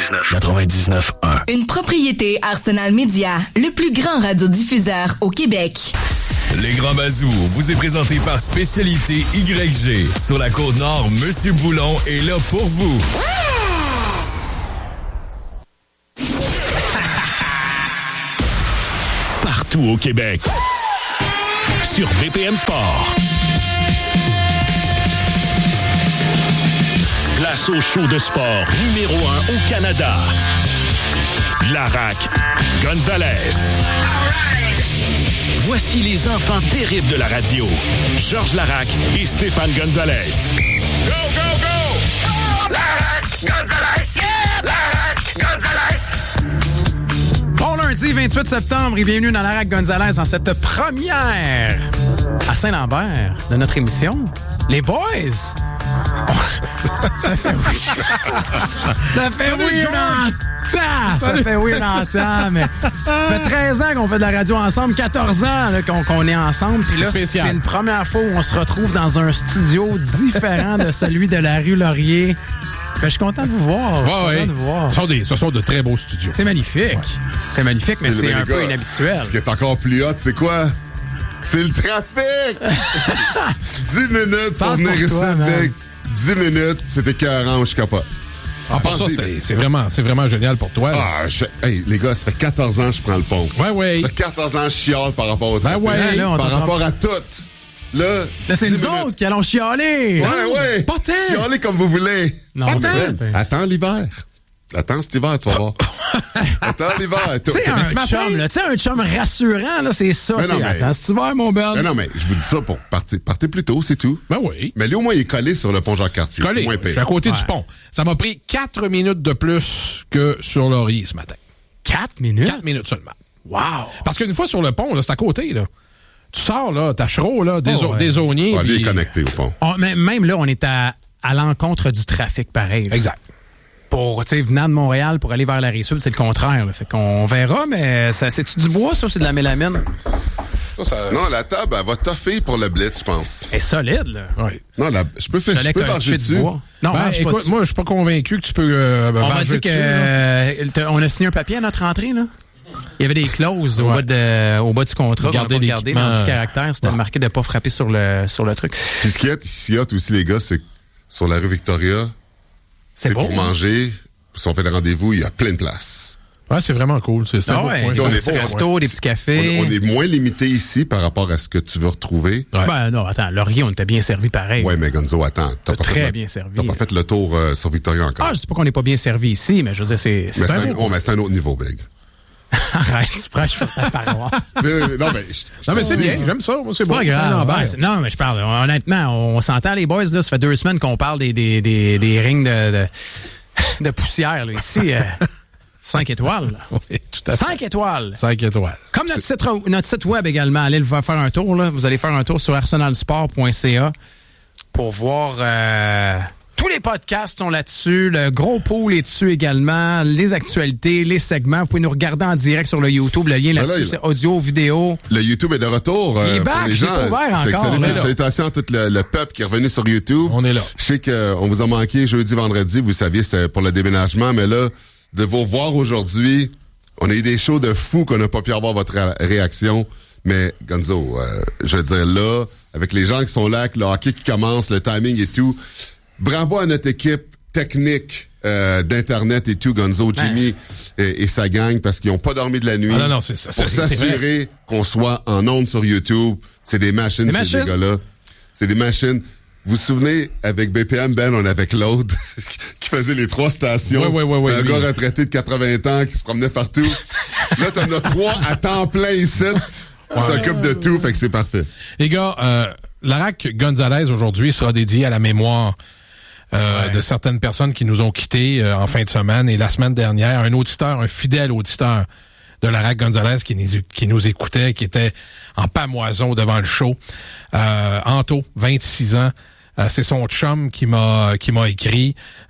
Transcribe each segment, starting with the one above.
99.1. Une propriété Arsenal Média, le plus grand radiodiffuseur au Québec. Les Grands Bazous vous est présenté par Spécialité YG. Sur la Côte-Nord, Monsieur Boulon est là pour vous. Partout au Québec. Sur BPM Sport. Place au show de sport numéro 1 au Canada. Larac Gonzalez. Voici les enfants terribles de la radio. Georges Larac et Stéphane Gonzalez. Go, go, go! Larac Gonzalez! Yeah! Larac Gonzalez! Bon lundi 28 septembre et bienvenue dans Larac Gonzalez en cette première à Saint-Lambert de notre émission. Les boys! Ça fait Ça fait weird en temps! Ça fait weird en temps, mais ça fait 13 ans qu'on fait de la radio ensemble, 14 ans là, qu'on est ensemble. Puis là, c'est une première fois où on se retrouve dans un studio différent de celui de la rue Laurier. Je suis content de vous voir. Ouais. De vous voir. Ce sont de très beaux studios. C'est magnifique. Ouais. C'est magnifique, mais c'est un peu inhabituel. Ce qui est encore plus hot, c'est quoi? C'est le trafic! 10 minutes pour venir ici, mec. 10 minutes, c'était écœurant, je capote. Pour ça, c'est vraiment génial pour toi. Hey, les gars, ça fait 14 ans que je prends le pont. Ouais. Ça fait 14 ans que je chiale par rapport au trafic. Par rapport à tout. Là c'est nous autres qui allons chialer. Ouais. Pas tant. Chialer comme vous voulez. Non, attends l'hiver. Attends cet hiver, tu vas voir. Attends l'hiver. Tu sais, un chum rassurant, là, c'est ça. Attends cet hiver, mon bel. Non, mais je vous dis ça pour partez plus tôt, c'est tout. Ben oui. Mais lui, au moins, il est collé sur le pont Jacques-Cartier. Collé. C'est moins pire. Je suis à côté du pont. Ça m'a pris 4 minutes de plus que sur Laurier ce matin. 4 minutes? 4 minutes seulement. Wow! Parce qu'une fois sur le pont, là, c'est à côté, là. Tu sors, là, tachereau, là, des auniers. Lui est connecté au pont. Même là, on est à l'encontre du trafic, pareil. Là. Exact. Pour, tu sais, venant de Montréal pour aller vers la Rive-Sud, c'est le contraire. Là. Fait qu'on verra, mais c'est-tu du bois, ça, ou c'est de la mélamine? Non, la table, elle va toffer pour le blitz, je pense. Elle est solide, là. Oui. Non, je peux varger dessus. Non, écoute, moi, je suis pas convaincu que tu peux varger dessus. On a signé un papier à notre entrée, là. Il y avait des clauses au bas du contrat. Garder dans le petit caractère. C'était marqué de ne pas frapper sur le truc. Puis ce qui est aussi, les gars, c'est que sur la rue Victoria, c'est pour manger. Si on fait des rendez-vous, il y a plein de places. Ouais, c'est vraiment cool. C'est ça. Des petits restos, des petits cafés. On est moins limité ici par rapport à ce que tu veux retrouver. Ouais. Ben non, attends, Laurier, on était bien servi pareil. Ouais, mais Gonzo, attends. Bien servi. T'as pas fait le tour sur Victoria encore. Je dis pas qu'on n'est pas bien servi ici, mais je veux dire, c'est un autre niveau, Big. Arrête, c'est prêt, je fais ta paroisse. Non, mais c'est bien, j'aime ça. Moi, c'est pas grave. Non, mais je parle, honnêtement, on s'entend, les boys, là, ça fait 2 semaines qu'on parle des rings de poussière, là. Ici, 5 étoiles. Là. Oui, tout à fait. 5 étoiles. 5 étoiles. Comme notre site web également. Allez faire un tour, là. Vous allez faire un tour sur arsenalsport.ca pour voir... tous les podcasts sont là-dessus. Le gros pool est dessus également. Les actualités, les segments. Vous pouvez nous regarder en direct sur le YouTube. Le lien là-dessus, c'est audio, vidéo. Le YouTube est de retour. Il est back, pour les gens. Il est ouvert encore. Salutations à tout le peuple qui est revenu sur YouTube. On est là. Je sais qu'on vous a manqué jeudi, vendredi. Vous saviez, c'était pour le déménagement. Mais là, de vous voir aujourd'hui, on a eu des shows de fous qu'on n'a pas pu avoir votre réaction. Mais Gonzo, je veux dire là, avec les gens qui sont là, avec le hockey qui commence, le timing et tout... Bravo à notre équipe technique d'Internet et tout, Gonzo, Jimmy et sa gang, parce qu'ils n'ont pas dormi de la nuit. Non, c'est ça. Pour s'assurer qu'on soit en ondes sur YouTube. C'est des machines, ces gars-là. C'est des machines. Vous vous souvenez, avec BPM, on avait Claude, qui faisait les 3 stations. Oui. Un gars retraité de 80 ans qui se promenait partout. Là, t'en as 3 à temps plein ici. On s'occupe de tout, fait que c'est parfait. Les gars, Larac Gonzalez, aujourd'hui, sera dédié à la mémoire de certaines personnes qui nous ont quittés en fin de semaine et la semaine dernière. Un fidèle auditeur de Larac Gonzalez qui nous écoutait, qui était en pamoison devant le show. Anto, 26 ans. C'est son chum qui m'a écrit.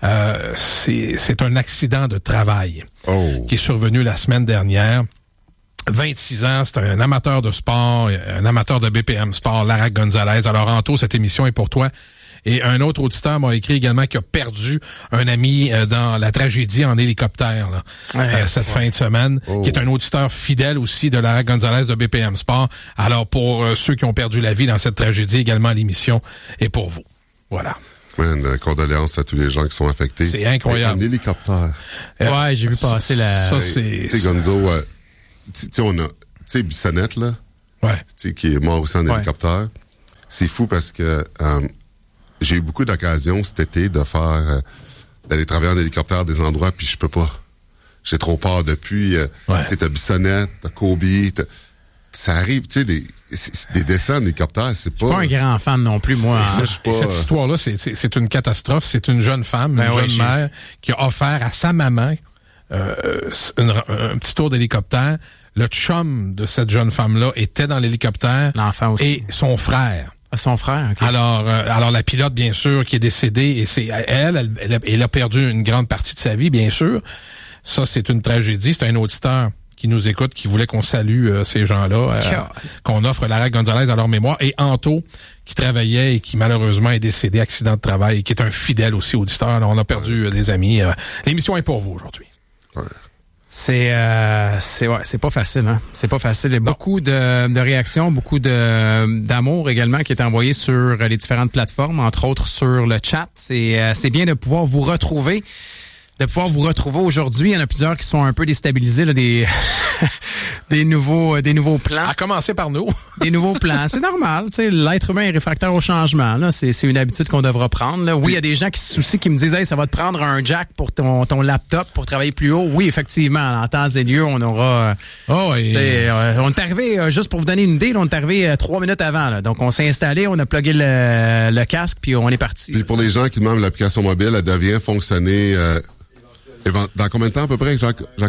C'est un accident de travail qui est survenu la semaine dernière. 26 ans, c'est un amateur de sport, un amateur de BPM Sport, Larac Gonzalez. Alors, Anto, cette émission est pour toi. Et un autre auditeur m'a écrit également qu'il a perdu un ami dans la tragédie en hélicoptère là, cette fin de semaine, qui est un auditeur fidèle aussi de Lara Gonzalez de BPM Sport. Alors, pour ceux qui ont perdu la vie dans cette tragédie, également l'émission est pour vous. Voilà. Man, condoléances à tous les gens qui sont affectés. C'est incroyable. En hélicoptère. Ouais, j'ai vu passer la... Ça, c'est... Tu sais, Gonzo, tu sais, on a... Tu sais, Bissonnette, là, tu sais, qui est mort aussi en hélicoptère. C'est fou parce que j'ai eu beaucoup d'occasions cet été de faire... d'aller travailler en hélicoptère à des endroits, puis je peux pas. J'ai trop peur depuis. Tu sais, t'as Bissonnette, t'as Kobe, ça arrive, tu sais, des décès en hélicoptère, c'est pas... Je suis pas un grand fan non plus, moi. Cette histoire-là, c'est une catastrophe. C'est une jeune femme, une jeune mère qui a offert à sa maman un petit tour d'hélicoptère. Le chum de cette jeune femme-là était dans l'hélicoptère. L'enfant aussi. Et son frère. Son frère, OK. Alors la pilote, bien sûr, qui est décédée, et c'est elle a perdu une grande partie de sa vie, bien sûr. Ça, c'est une tragédie. C'est un auditeur qui nous écoute, qui voulait qu'on salue ces gens-là, qu'on offre Lara Gonzalez à leur mémoire. Et Anto, qui travaillait et qui malheureusement est décédé, accident de travail, et qui est un fidèle aussi auditeur. Alors, on a perdu des amis. L'émission est pour vous aujourd'hui. Ouais. C'est pas facile, hein. C'est pas facile. Il y a beaucoup de réactions, beaucoup d'amour également qui est envoyé sur les différentes plateformes, entre autres sur le chat. C'est bien de pouvoir vous retrouver. Aujourd'hui. Il y en a plusieurs qui sont un peu déstabilisés, là, des nouveaux plans. À commencer par nous. Des nouveaux plans. C'est normal, tu sais, l'être humain est réfractaire au changement, là. C'est une habitude qu'on devra prendre, là. Oui, il y a des gens qui se soucient, qui me disent, hey, ça va te prendre un jack pour ton laptop pour travailler plus haut. Oui, effectivement, en temps et lieu, on aura, on est arrivé, juste pour vous donner une idée, là, on est arrivé 3 minutes avant, là. Donc, on s'est installé, on a plugué le casque, puis on est parti. Puis pour les gens qui demandent l'application mobile, elle devient fonctionner, dans combien de temps à peu près, Jacob? 1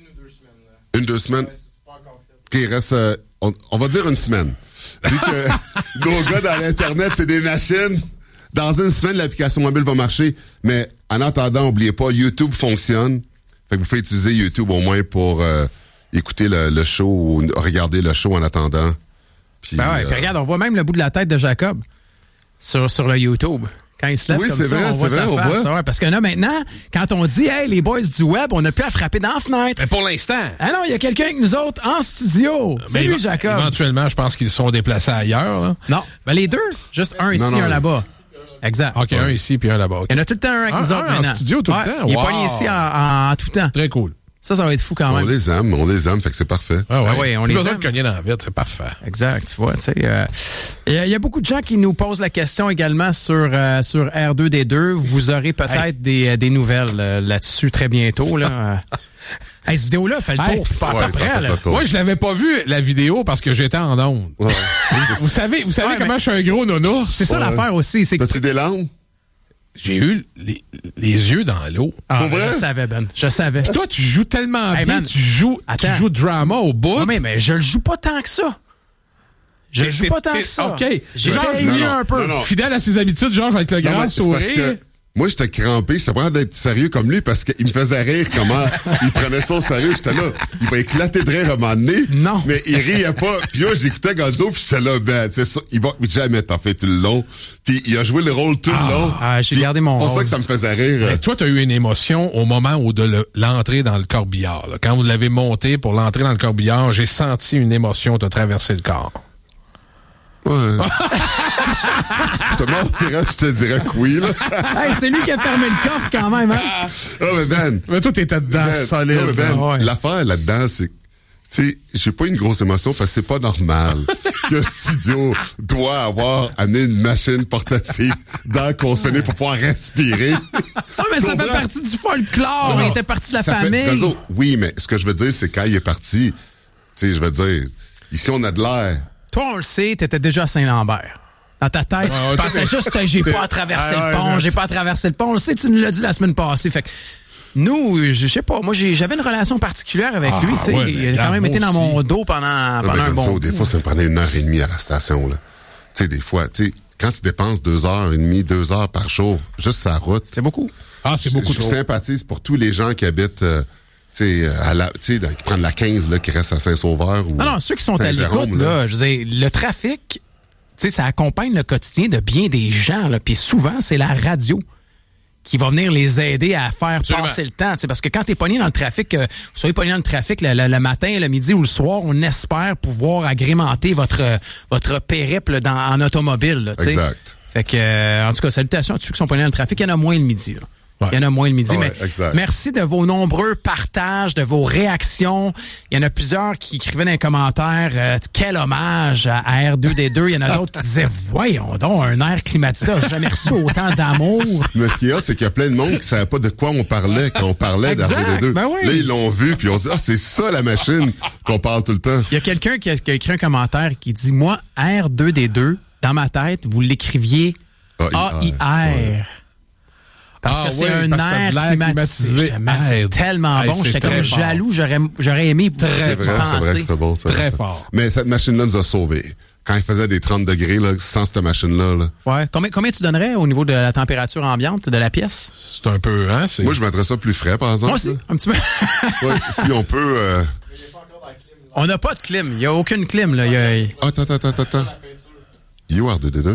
ou 2 semaines. OK, il reste, on va dire une semaine. Vu que nos gars dans l'Internet, c'est des machines. Dans une semaine, l'application mobile va marcher. Mais en attendant, n'oubliez pas, YouTube fonctionne. Fait que vous pouvez utiliser YouTube au moins pour écouter le show ou regarder le show en attendant. Puis, puis regarde, on voit même le bout de la tête de Jacob sur le YouTube. Quand il se lève comme ça, on voit sa face. Ouais, parce que là, maintenant, quand on dit « Hey, les boys du web, on n'a plus à frapper dans la fenêtre. » Mais pour l'instant. Ah non, il y a quelqu'un avec nous autres en studio. Salut, Jacob. Éventuellement, je pense qu'ils sont déplacés ailleurs. Là. Non, ben les deux. Juste un ici, un là-bas. Exact. OK, un ici puis un là-bas. Okay. Il y en a tout le temps un avec nous autres maintenant. En studio tout le temps? Il est pogné ici en tout temps. Très cool. Ça va être fou quand même. On les aime, fait que c'est parfait. Ah ouais, on les aime. besoin de cogner dans la vitre, c'est parfait. Exact, tu vois, tu sais. Il y a beaucoup de gens qui nous posent la question également sur R2D2. Vous aurez peut-être des nouvelles là-dessus très bientôt, là. Hey, cette vidéo-là fait le tour. Pas après, là. Moi, je l'avais pas vu, la vidéo, parce que j'étais en onde. Ouais. Vous savez comment je suis un gros nounours? C'est ça l'affaire aussi. T'as-tu des larmes? J'ai eu les yeux dans l'eau. Ah, je savais, Ben. Je savais. Puis toi, tu joues tellement bien. Man, tu joues drama au bout. Non, mais je le joue pas tant que ça. Je le joue pas tant que ça. OK. J'ai eu un peu. Non. Fidèle à ses habitudes, genre avec le grand sourire. Moi, j'étais crampé. J'étais pas d'être sérieux comme lui parce qu'il me faisait rire comment il prenait ça au sérieux. J'étais là, il va éclater de rire à un moment donné. Non. Mais il riait pas. Puis là, j'écoutais Gonzo puis j'étais là, ben, c'est ça, il va jamais t'en fait tout le long. Puis il a joué le rôle tout le long. J'ai gardé mon rôle. C'est pour ça que ça me faisait rire. Mais toi, t'as eu une émotion au moment où de l'entrée dans le corbillard. Là. Quand vous l'avez monté pour l'entrée dans le corbillard, j'ai senti une émotion te traverser le corps. Ouais. Je te dirais que oui, là. Hey, c'est lui qui a fermé le coffre quand même, hein? Ah, mais Ben. Mais toi, t'étais dedans, solide. Non, mais Ben, l'affaire là-dedans, c'est tu sais, j'ai pas une grosse émotion parce que c'est pas normal que le studio doit avoir amené une machine portative dans le consommé pour pouvoir respirer. Ah, mais ça fait partie du folklore. Il était parti de la famille. Oui, mais ce que je veux dire, c'est quand il est parti, tu sais, je veux dire, ici, on a de l'air. Toi, on le sait, t'étais déjà à Saint-Lambert. Dans ta tête, tu pensais juste que j'ai pas à traverser le pont, j'ai pas à traverser le pont. On le sait, tu nous l'as dit la semaine passée. Fait que nous, je sais pas, moi j'avais une relation particulière avec lui, tu sais. Il a quand même été dans mon dos pendant un bon temps. Des fois, ça me prenait 1h30 à la station, là. Tu sais, des fois, tu sais, quand tu dépenses 2h30, 2 heures par jour, juste sa route. C'est beaucoup. Ah, c'est beaucoup trop. Je sympathise pour tous les gens qui habitent... qui prennent la 15 là, qui reste à Saint-Sauveur ou non, ceux qui sont à l'écoute, là, je veux dire, le trafic, sais, ça accompagne le quotidien de bien des gens, là. Puis souvent, c'est la radio qui va venir les aider à faire Absolument. passer le temps. T'sais, parce que quand t'es pogné dans le trafic, vous soyez pogné dans le trafic le matin, le midi ou le soir, on espère pouvoir agrémenter votre périple en automobile. Là, Exact. Fait que, en tout cas, salutations à ceux qui sont pognés dans le trafic. Il y en a moins le midi. Là. Ouais. Il y en a moins le midi. Ouais, mais exact. merci de vos nombreux partages, de vos réactions. Il y en a plusieurs qui écrivaient dans les commentaires quel hommage à R2D2. Il y en a d'autres qui disaient voyons donc, un air climatisé, j'ai jamais reçu autant d'amour. Mais ce qu'il y a, c'est qu'il y a plein de monde qui savait pas de quoi on parlait quand on parlait Exact, d'RD2. ben oui. Là, ils l'ont vu, puis on se dit, c'est ça la machine qu'on parle tout le temps. Il y a quelqu'un qui a écrit un commentaire qui dit moi, R2D2, dans ma tête, vous l'écriviez AIR. Ouais. Parce que c'est oui, un parce que t'as air de l'air climatisé. climatisé. C'est tellement Hey, bon. c'est J'étais très comme fort. jaloux. J'aurais aimé C'est vrai, c'est vrai que penser. c'était bon. ça. Très fort. Mais cette machine-là nous a sauvés. Quand il faisait des 30 degrés, là, sans cette machine-là, là, Ouais. Combien tu donnerais au niveau de la température ambiante de la pièce? C'est un peu, hein? C'est... moi, je mettrais ça plus frais, par exemple. Moi aussi, là. un petit peu. Ouais, si on peut... On n'a pas de clim. Il n'y a aucune clim. Là. Attends. You R2D2?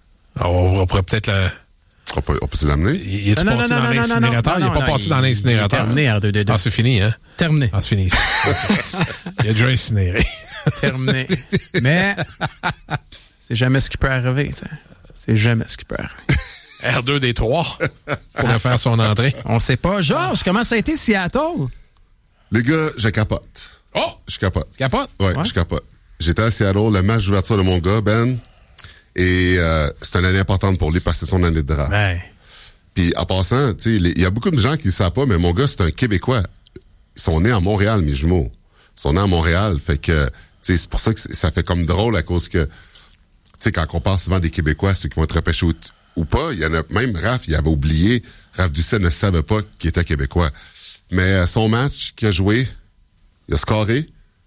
On pourrait peut-être le... On peut se l'amener? Il est-tu passé dans l'incinérateur? Il n'est pas passé dans l'incinérateur. Il est terminé, R2D2. Ah, c'est fini, hein? Terminé. Ah, c'est fini. Il a déjà incinéré. Terminé. Mais c'est jamais ce qui peut arriver. T'sais. C'est jamais ce qui peut arriver. R2D3 pourrait faire son entrée. On sait pas. Georges, comment ça a été Seattle? Les gars, je capote. Oh! Je capote. Capote? Ouais, je capote. J'étais à Seattle, le match d'ouverture de mon gars, Ben. Et c'est une année importante pour lui parce que c'est son année de draft. Ben. Puis en passant, tu sais, il y a beaucoup de gens qui ne savent pas, mais mon gars, c'est un Québécois. Ils sont nés à Montréal, mes jumeaux. Ils sont nés à Montréal. Fait que, tu sais, c'est pour ça que ça fait comme drôle à cause que, tu sais, quand on parle souvent des Québécois, ceux qui vont être repêchés ou pas, il y en a même Raph, il avait oublié. Raph Ducet ne savait pas qu'il était Québécois. Mais son match qu'il a joué, il a scoré.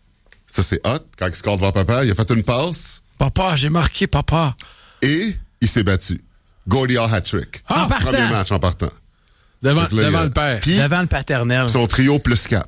Ça, c'est hot. Quand il score devant papa, il a fait une passe. Papa, j'ai marqué, papa. Et il s'est battu. Gordy Hall hat-trick. En partant. Premier match en partant. Devant, Fait que là, devant le père. Puis, Devant le paternel. son trio plus 4.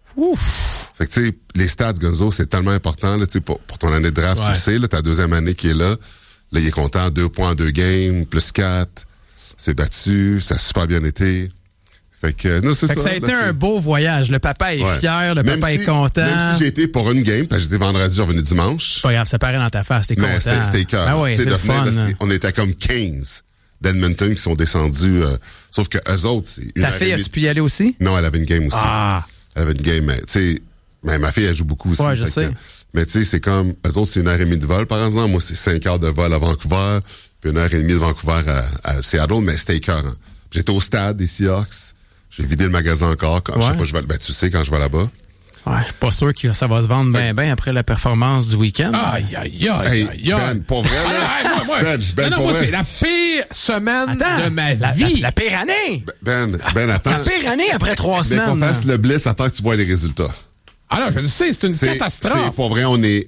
Ouf. Fait que, tu sais, les stats, Gonzo, c'est tellement important, là, tu sais, pour ton année de draft, Ouais. tu le sais, là, ta deuxième année qui est là. Là, il est content, 2 points en 2 games, plus 4. C'est battu, ça a super bien été. Fait que, non, c'est Fait ça. que ça a là, été c'est- un beau voyage. Le papa est Ouais. fier, le Même papa si- est content. Même si j'ai été pour une game, parce que j'étais vendredi, je suis revenu dimanche. Pas grave, ça paraît dans ta face, t'es content. Mais c'était cœur. Ah ouais, c'est le fun. On était comme 15 d'Edmonton qui sont descendus. Sauf que eux autres, c'est une Ta heure fille, et as-tu demie. pu y aller aussi? Non, elle avait une game aussi. Ah. Elle avait une game, mais tu sais, mais ma fille, elle joue beaucoup aussi. Ouais, je Fait sais. que- mais tu sais, c'est comme, eux autres, c'est 1h30 de vol, par exemple. Moi, c'est 5 heures de vol à Vancouver, puis 1h30 de Vancouver à Seattle, mais c'était écœurant. J'étais au stade des Seahawks. J'ai vidé le magasin encore. Quand, chaque fois que je vais, ben, tu sais, quand je vais là-bas. Ouais, je suis pas sûr que ça va se vendre bien après la performance du week-end. Aïe, aïe, aïe, Hey, aïe, aïe. Ben, pour vrai, là. Ben, non, pour moi, vrai. c'est la pire semaine Attends, de ma vie. La pire année! Ben, attends. La pire année après 3 Mais qu'on semaines. fasse le blitz, attends que tu vois les résultats. Ah non, je le sais, c'est une C'est catastrophe. pour vrai, on est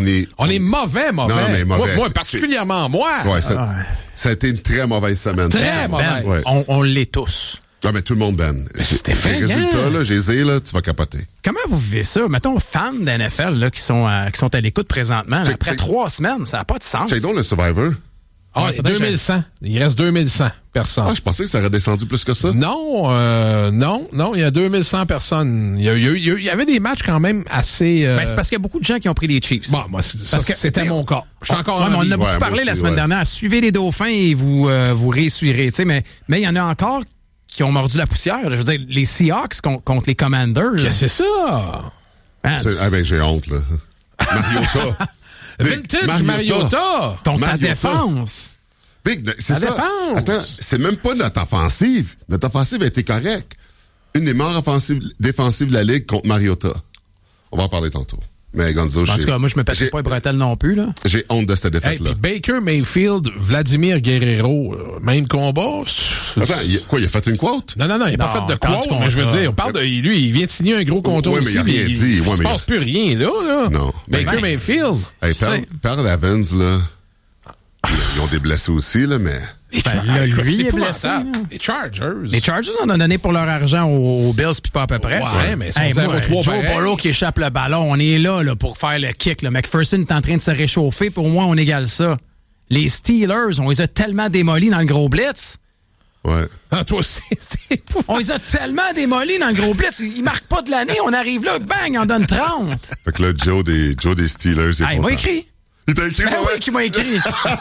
mauvais. Non, mais mauvais. Moi, C'est- particulièrement moi. Ouais, ça a été une très mauvaise semaine. Très Ben, mauvaise. Ouais. on l'est tous. Non, mais tout le monde, Ben. c'était Les effrayant. résultats, là, j'ai les ai, là, tu vas capoter. Comment vous vivez ça? Mettons, fans d'NFL là, qui sont à l'écoute présentement, là, Check, après check. 3 semaines, ça n'a pas de sens. Check donc le Survivor. Ah, Ouais, faudrait que 2100. Il reste 2100 personnes. Ah, je pensais que ça aurait descendu plus que ça. Non, il y a 2100 personnes. Il y avait des matchs quand même assez... Ben, c'est parce qu'il y a beaucoup de gens qui ont pris les Chiefs. Bon, moi, Parce que c'était t'sais, mon cas. Je suis encore Ouais, mais en on en vie. a beaucoup Ouais, parlé moi la aussi, semaine ouais. dernière. Suivez les Dauphins et vous réussirez. Mais il y en a encore qui ont mordu la poussière. Je veux dire, les Seahawks contre les Commanders. Qu'est-ce que c'est ça? Man, Ah ben, j'ai honte, là. Mariota. Vintage Mariota. contre ta Mariota. défense. Big, c'est La ça. défense. Attends, c'est même pas notre offensive. Notre offensive a été correcte. Une des meilleures défensives de la Ligue contre Mariota. On va en parler tantôt. Mais Gonzo, En tout cas, moi, je me pète pas les bretelles non plus. Là. j'ai honte de cette Hey, défaite-là. puis Baker Mayfield, Vladimir Guerrero, même combat. Attends, il a fait une quote? Non, il n'a pas Non, fait de parle quote, du mais je veux contrat. dire, on parle de lui, il vient de signer un gros contrat Ouais, mais aussi. il a rien dit. Il Ouais, se mais passe plus rien, là. Non. Baker Ben, Mayfield. Hey, C'est- Perle Evans, là, ils ont des blessés aussi, là, mais... Ben, là, lui, c'est il est épouvantable. blessé, là. Les Chargers. Les Chargers en ont donné pour leur argent aux Bills puis pas à peu près. Ouais, mais ils sont Hey, moi, 0-3 Joe pareil. Burrow qui échappe le ballon, on est là pour faire le kick. Là. McPherson est en train de se réchauffer, pour moi, on égale ça. Les Steelers, on les a tellement démolis dans le gros blitz. Ouais. Ah, toi aussi, c'est épouvantable. On les a tellement démolis dans le gros blitz. Ils marquent pas de l'année. On arrive là, bang, on donne 30. Fait que là, Joe des Steelers, Ah, il m'a écrit. Il t'a écrit, Ben oui, qui m'a écrit.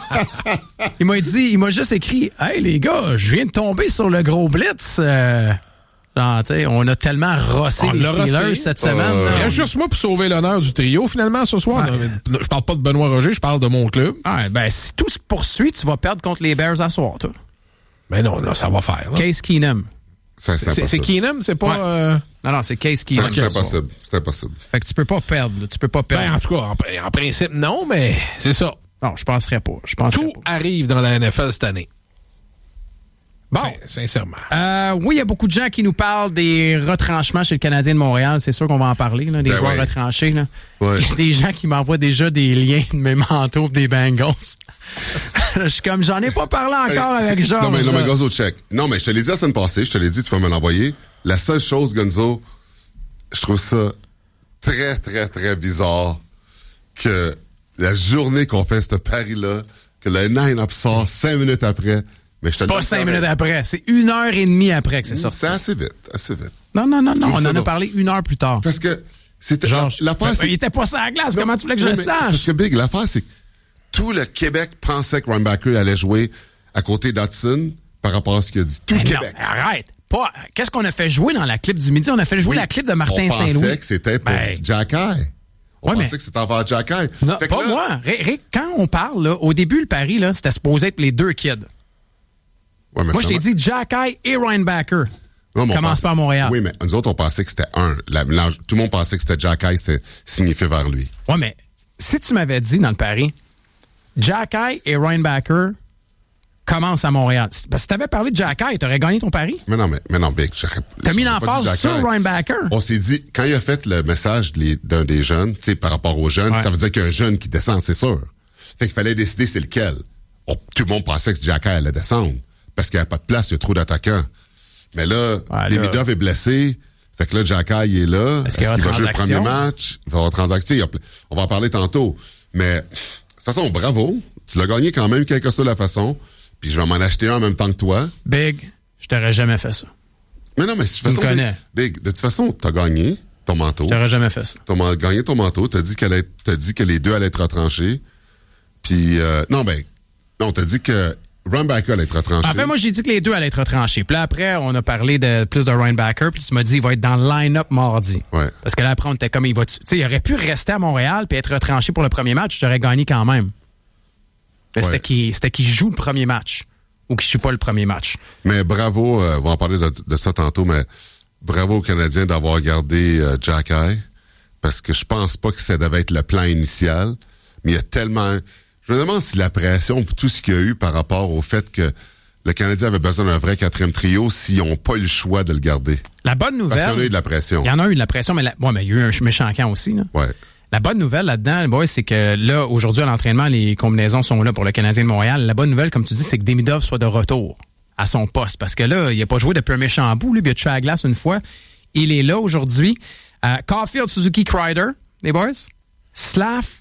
Il m'a juste écrit, hey les gars, je viens de tomber sur le gros blitz. Non, on a tellement rossé les Steelers cette semaine. Il reste juste moi pour sauver l'honneur du trio, finalement, ce soir. Ouais. Je parle pas de Benoît Roger, je parle de mon club. Ah, ben, si tout se poursuit, tu vas perdre contre les Bears à soir, toi. Mais non, là, ça va faire. Là. Case Keenum. C'est Keenum, c'est pas... Non, c'est Case Keenum. C'est impossible. C'est impossible. Fait que tu peux pas perdre, là. Tu peux pas perdre. Ben, en tout cas, en principe, non, mais c'est ça. Non, je penserais pas. Tout arrive dans la NFL cette année. Bon. Sincèrement. Oui, il y a beaucoup de gens qui nous parlent des retranchements chez le Canadien de Montréal. C'est sûr qu'on va en parler, là, des joueurs retranchés. Là. Ouais. Il y a des gens qui m'envoient déjà des liens de mes manteaux des Bengals. Je suis comme, j'en ai pas parlé encore avec Georges. Non, mais Gonzo, check. Non, mais je te l'ai dit la semaine passée, je te l'ai dit, tu vas me l'envoyer. La seule chose, Gonzo, je trouve ça très, très, très bizarre que la journée qu'on fait ce pari-là, que le 9-up sort 5 minutes après, mais je te pas 5 minutes après, c'est 1h30 après que c'est sorti. C'est assez vite, assez vite. Non, on en a parlé 1 heure plus tard. Parce que c'était l'affaire, il était pas sur la glace, non, comment tu voulais que je le sache? Parce que Big, l'affaire, c'est que tout le Québec pensait que Ryan allait jouer à côté d'Hudson par rapport à ce qu'il a dit. Tout le Québec. Arrête. Pas. Qu'est-ce qu'on a fait jouer dans la clip du midi? On a fait jouer la clip de Martin Saint-Louis. On pensait que c'était pour Jack Eye. On pensait que c'était envers Jack Eye. Non, pas là, moi. Rick, quand on parle, là, au début, le pari, là, c'était supposé être les deux kids. Ouais, moi, je t'ai dit Jack Eye et Ryan Backer. Commence pas à Montréal. Oui, mais nous autres, on pensait que c'était un. Tout le monde pensait que c'était Jack Eye, c'était signifié vers lui. Ouais, mais si tu m'avais dit dans le pari, Jack Eye et Ryan Backer commencent à Montréal. Parce que si t'avais parlé de Jack Eye, t'aurais gagné ton pari. Mais non, Big. T'as mis l'emphase sur Ryan Backer. On s'est dit, quand il a fait le message d'un des jeunes, tu sais, par rapport aux jeunes, ça veut dire qu'il y a un jeune qui descend, c'est sûr. Fait qu'il fallait décider c'est lequel. Tout le monde pensait que Jack Eye allait descendre. Parce qu'il n'y avait pas de place, il y a trop d'attaquants. Mais là, Demidov est blessé. Fait que là, Jack Eye est là. Est-ce qu'il va jouer le premier match? Il va avoir transaction. On va en parler tantôt. Mais, de toute façon, bravo. Tu l'as gagné quand même, quelle que soit la façon. Puis je vais m'en acheter un en même temps que toi. Big, je t'aurais jamais fait ça. Mais non, mais de toute façon, Big, de toute façon, t'as gagné ton manteau. Je t'aurais jamais fait ça. T'as gagné ton manteau. T'as dit que les deux allaient être retranchés. Puis, t'as dit que Ryan Backer allait être retranché. En fait, moi, j'ai dit que les deux allaient être retranchés. Puis là, après, on a parlé plus de Ryan Backer. Puis tu m'as dit, il va être dans le line-up mardi. Ouais. Parce que là, après, on était comme, il aurait pu rester à Montréal puis être retranché pour le premier match. J'aurais gagné quand même. C'était qu'il joue le premier match ou qu'il joue pas le premier match. Mais bravo, on va en parler de ça tantôt, mais bravo aux Canadiens d'avoir gardé Jack Eye. Parce que je pense pas que ça devait être le plan initial. Mais il y a tellement... Je me demande si la pression pour tout ce qu'il y a eu par rapport au fait que le Canadien avait besoin d'un vrai quatrième trio s'ils n'ont pas eu le choix de le garder. La bonne nouvelle... Parce qu'il y en a eu de la pression. Il y en a eu de la pression, mais il y a eu un méchant camp aussi. Là. Ouais. La bonne nouvelle là-dedans, boy, c'est que là, aujourd'hui, à l'entraînement, les combinaisons sont là pour le Canadien de Montréal. La bonne nouvelle, comme tu dis, c'est que Demidov soit de retour à son poste. Parce que là, il n'a pas joué depuis un méchant bout. Lui, il a touché à la glace une fois. Il est là aujourd'hui. Caulfield, Suzuki, Kreider, les boys. Slav,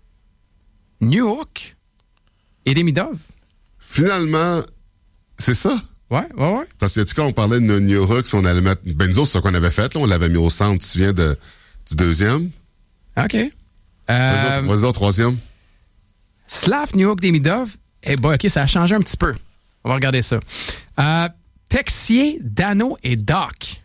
Newhook et Demidov. Finalement, c'est ça. Ouais. Parce que tu sais, quand on parlait de Newhook, si on allait mettre Benzo, c'est ce qu'on avait fait, là, on l'avait mis au centre, tu te souviens du deuxième? OK. Vas-y au troisième. Slav, Newhook, Demidov. OK, ça a changé un petit peu. On va regarder ça. Texier, Dano et Doc.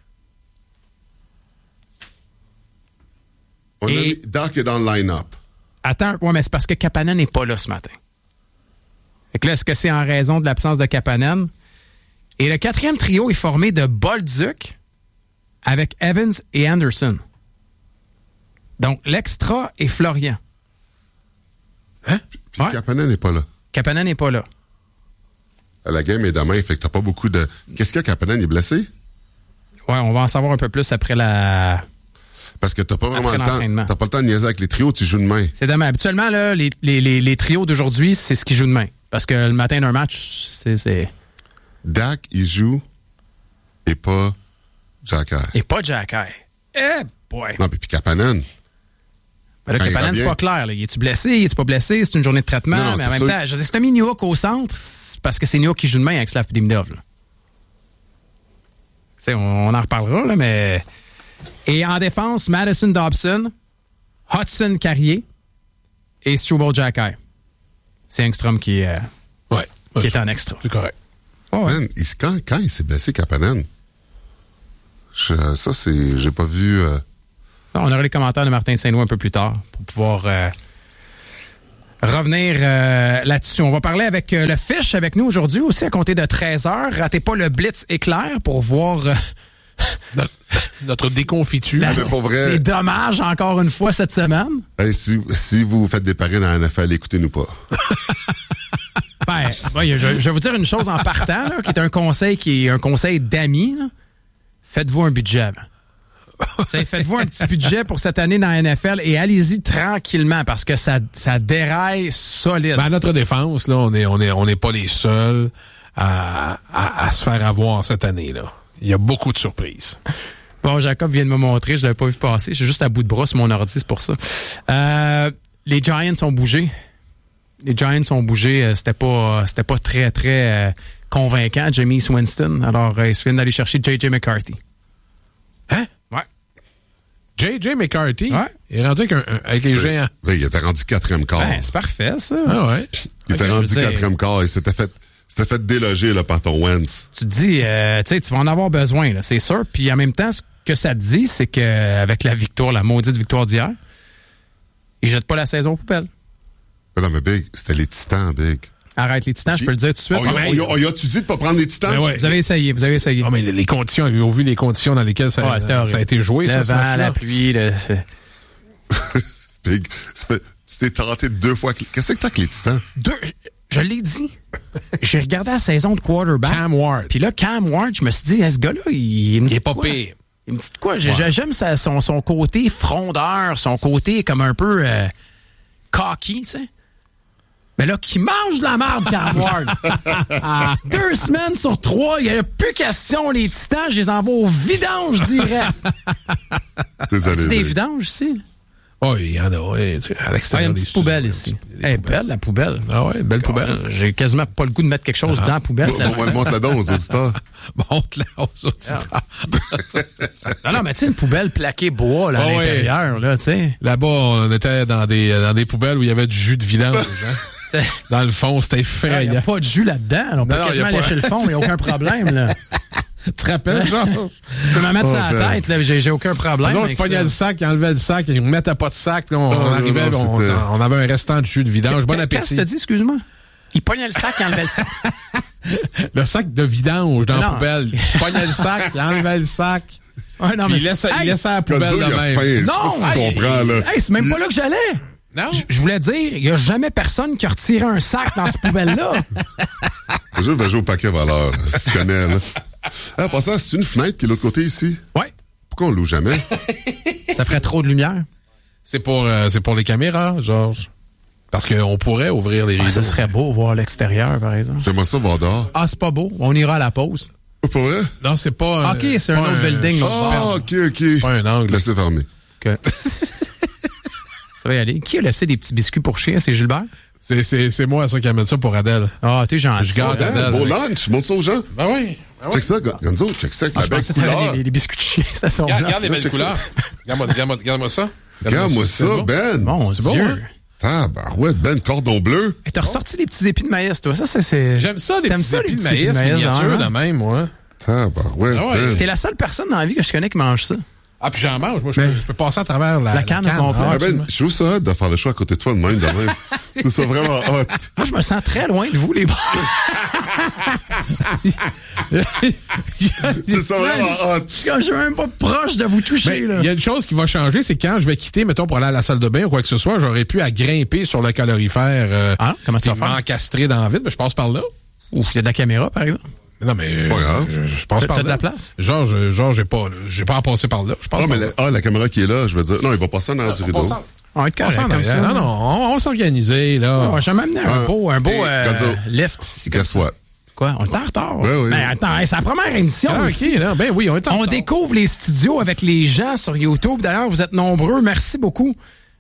Doc est dans le line-up. Attends, mais c'est parce que Kapanen n'est pas là ce matin. Fait que là, est-ce que c'est en raison de l'absence de Kapanen? Et le quatrième trio est formé de Bolduc avec Evans et Anderson. Donc, l'extra est Florian. Hein? Puis Kapanen n'est pas là. Kapanen n'est pas là. La game est demain, fait que t'as pas beaucoup de... Qu'est-ce qu'il y a, Kapanen est blessé? Ouais, on va en savoir un peu plus après la... Parce que t'as pas vraiment le temps. T'as pas le temps de niaiser avec les trios, tu joues demain. C'est demain. Habituellement, là, les trios d'aujourd'hui, c'est ce qu'ils jouent demain. Parce que le matin d'un match, c'est... Dak, il joue et pas Jack Eye. Et pas Jack Eye. Boy. Non, puis Kapanen. Ben là, Quand il Kapanen, c'est revient. pas clair. Là. Es-tu blessé? Es-tu pas blessé? C'est une journée de traitement. Non, mais en c'est même sûr. temps, je dis, si t'as mis Newhook au centre, c'est parce que c'est Newhook qui joue de main avec Slav Demidov. On en reparlera, là, mais... Et en défense, Madison Dobson, Hudson Carrier et Struble Jacky. C'est Engstrom qui est en extra. C'est correct. Oh, ouais. Man, quand il s'est blessé, Kapanen, j'ai pas vu... On aura les commentaires de Martin Saint-Louis un peu plus tard pour pouvoir revenir là-dessus. On va parler avec le Fish avec nous aujourd'hui aussi à compter de 13h. Ratez pas le Blitz éclair pour voir Notre déconfiture. mais pour vrai, les dommages encore une fois cette semaine. hey, si vous faites des paris dans la NFL, écoutez-nous pas. Je vais vous dire une chose en partant, là, qui est un conseil d'amis. Là. Faites-vous un budget. Faites-vous un petit budget pour cette année dans la NFL et allez-y tranquillement parce que ça déraille solide. Ben, à notre défense, là, on n'est pas les seuls à se faire avoir cette année, là. Il y a beaucoup de surprises. Bon, Jacob vient de me montrer, je l'avais pas vu passer. Je suis juste à bout de bras sur mon ordi, c'est pour ça. Les Giants ont bougé. C'était pas très, très convaincant, Jameis Winston. Alors, ils viennent d'aller chercher J.J. McCarthy. Hein? Ouais. J.J. McCarthy? Ouais. Il est rendu avec les géants. Oui, il était rendu 4e quart. Ben, c'est parfait, ça. Ah ouais? Il était Ok, rendu je veux dire- 4e quart et c'était fait déloger là, par ton Wentz. Tu te dis, tu vas en avoir besoin, là, c'est sûr. Puis en même temps, ce que ça te dit, c'est qu'avec la maudite victoire d'hier, ils jettent pas la saison aux poubelles. Mais non, mais Big, c'était les Titans, Big. Arrête les Titans, je peux le dire tout de suite. On y a-tu dit de pas prendre les Titans? Ben ouais. Vous avez essayé. Ah, mais les conditions, avez-vous vu les conditions dans lesquelles ça Ouais, c'était horrible. a été joué, Le ça, ce vent, match-là? la pluie, Big, tu t'es tenté 2 fois. Qu'est-ce que t'as avec les Titans? Je l'ai dit. J'ai regardé la saison de quarterback. Cam Ward. Puis là, Cam Ward, je me suis dit, ce gars-là, il me dit est pas quoi? pire. Il me dit quoi? J'aime son côté frondeur, son côté comme un peu cocky, tu sais. Mais là, qui mange de la merde, Cam Ward. 2 semaines sur 3, il n'y a plus question, les Titans, je les envoie au vidange direct. Désolé. C'est des Big. vidanges ici. Oh, il y en a, ouais, à Il y a l'extérieur une des petite poubelle studios, ici. des Elle est poubelles. belle, la poubelle. Ah ouais, une belle poubelle. J'ai quasiment pas le goût de mettre quelque chose dans la poubelle. Montre la dose aux auditeurs. Montre-la aux auditeurs. Non, mais tu sais, une poubelle plaquée bois là, à Ah ouais. l'intérieur, là, tu sais. Là-bas, on était dans des poubelles où il y avait du jus de vidange. Hein? Dans le fond, c'était Il effrayant. n'y a pas de jus là-dedans. On peut Non, quasiment y a pas. lécher le fond, il n'y a aucun problème. Là. Tu te rappelles, genre? Je peux me mettre ça à la tête, là, j'ai aucun problème. Nous autres, avec ils pognaient ça. le sac, ils enlevaient le sac, ils ne mettaient pas de sac. Là, on arrivait, non, on, c'était- on avait un restant de jus de vidange. Bon Qu'est-ce que appétit. tu dit, excuse-moi? Il pognait le sac, il enlevait le sac. Le sac de vidange dans la Non. poubelle. Il pognait le sac, il enlevait le sac. Ouais, non, Puis il c'est- laissait Hey, à la poubelle Comme ça, de il a même. faim. Je sais Non, pas si tu comprends, là. Hey, c'est même pas là que j'allais. Non? Je voulais dire, il n'y a jamais personne qui a retiré un sac dans cette poubelle-là. Je vais jouer au paquet valeur. Tu connais, là. Ah, pour ça, c'est une fenêtre qui est de l'autre côté ici. Ouais. Pourquoi on loue jamais? Ça ferait trop de lumière. C'est pour les caméras, Georges. Parce qu'on pourrait ouvrir les Ah, rideaux. ça serait beau voir l'extérieur, par exemple. J'aimerais ça voir dehors. Ah, c'est pas beau. On ira à la pause. Pour vrai? Non, c'est pas... OK, c'est un pas autre building. Ah, ok. Pas un angle. Laissez fermer. Que- Ça va y aller. Qui a laissé des petits biscuits pour chiens? C'est Gilbert? C'est moi, ça, qui amène ça pour Adèle. Ah, t'es gentil. Je garde Hein, Adèle. beau lunch, montre ça aux gens. Ben oui. Check ça, Gonzo, check ça avec Ah, la je belle pensais que t'avais couleur. les biscuits de chien, ça sont Regarde les Là, belles check couleurs. Regarde-moi ça. Regarde-moi c'est ça, bon. Ben. Mon C'est Dieu. bon, hein? Tabarouette, Ben, cordon bleu. Et t'as ressorti les petits épis de maïs, toi. Ça, c'est... J'aime ça, des T'aimes petits ça, épis les de petits épis de maïs maïs, miniatures hein? de même, moi. Tabarouette, Ah ouais. Ben. T'es la seule personne dans la vie que je connais qui mange ça. Ah, puis j'en mange. Moi, Ben, je peux passer à travers la canne au complet. Ah, Ah, Ben, je trouve ça hot de faire le choix à côté de toi de même. Je trouve ça vraiment hot. Moi, je me sens très loin de vous, les bons. C'est ça vraiment hot. Je suis même pas proche de vous toucher, Ben, là. il y a une chose qui va changer, c'est quand je vais quitter, mettons, pour aller à la salle de bain ou quoi que ce soit, j'aurais pu à grimper sur le calorifère. Ah, comment tu vas puis faire? m'encastrer dans la vide, ben, je passe par là. Ouf, c'est de la caméra, par exemple. Non, mais. pas grave. Je passe par T'as là. de la place? Georges, j'ai pas à passer par là. Je passe Ah, par mais là. la caméra qui est là, je veux dire. Non, il va passer en arrière du rideau. On va être correct comme ça. Non, on va s'organiser, là. Je vais m'amener un beau Hey, Gonzo. lift ici. comme Guess ça. what? Quoi? On est en retard? Ouais, oui. Mais attends, hey, c'est la première émission Ah, aussi. OK, là. Ben oui, on est en On retard. découvre les studios avec les gens sur YouTube. D'ailleurs, vous êtes nombreux. Merci beaucoup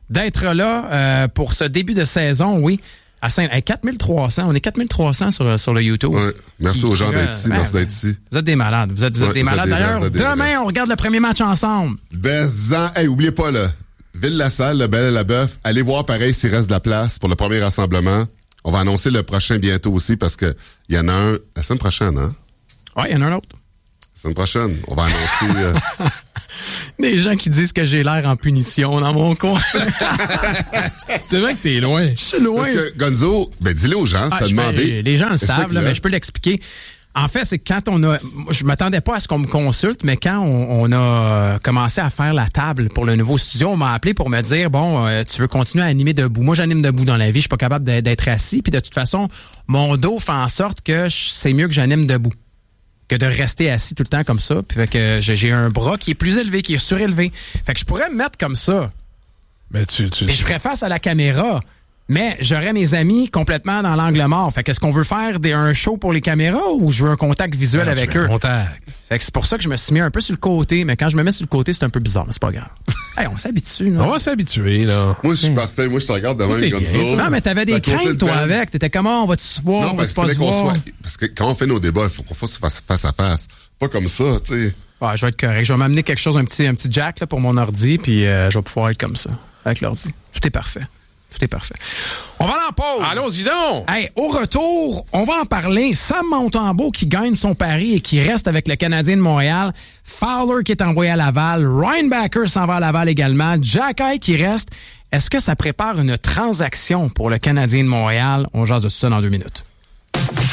d'être là pour ce début de saison, oui. À 4300, on est 4300 sur le YouTube. Ouais. Merci aux gens d'être ici, merci d'être ici. Vous êtes des malades, vous êtes des malades. D'ailleurs, demain, on regarde le premier match ensemble. Hey, oubliez pas, là, Ville-la-Salle, le Bel et la Bœuf, allez voir pareil s'il reste de la place pour le premier rassemblement. On va annoncer le prochain bientôt aussi parce que il y en a un la semaine prochaine, hein? Oui, il y en a un autre. La semaine prochaine, on va annoncer... Des gens qui disent que j'ai l'air en punition dans mon coin. C'est vrai que t'es loin. Je suis loin. Parce que Gonzo, dis-le aux gens, t'as demandé. Les gens le savent, là, mais je peux l'expliquer. En fait, c'est quand je m'attendais pas à ce qu'on me consulte, mais quand on a commencé à faire la table pour le nouveau studio, on m'a appelé pour me dire, tu veux continuer à animer debout. Moi, j'anime debout dans la vie, je suis pas capable d'être assis, puis de toute façon, mon dos fait en sorte que c'est mieux que j'anime debout que de rester assis tout le temps comme ça. Puis fait que j'ai un bras qui est plus élevé, qui est surélevé. Fait que je pourrais me mettre comme ça. Mais et je ferais face à la caméra. Mais j'aurais mes amis complètement dans l'angle mort. Fait qu'est-ce qu'on veut faire un show pour les caméras ou je veux un contact visuel avec eux? Contact. Fait que c'est pour ça que je me suis mis un peu sur le côté. Mais quand je me mets sur le côté, c'est un peu bizarre. Mais c'est pas grave. Hey, on s'habitue, là. On va s'habituer, là. Moi, je suis parfait. Moi, je te regarde de même comme ça. Non, mais t'avais des craintes, toi, avec. T'étais comment? On va-tu se voir? Non, parce que quand on fait nos débats, il faut qu'on fasse face à face. Pas comme ça, tu sais. Ah, je vais être correct. Je vais m'amener quelque chose, un petit jack là, pour mon ordi, puis je vais pouvoir être comme ça, avec l'ordi. Tout est parfait. Tout est parfait. On va en pause. Allons-y donc. Hey, au retour, on va en parler. Sam Montembeault qui gagne son pari et qui reste avec le Canadien de Montréal. Fowler qui est envoyé à Laval. Ryan Backer s'en va à Laval également. Jack Eye qui reste. Est-ce que ça prépare une transaction pour le Canadien de Montréal? On jase de tout ça dans 2 minutes.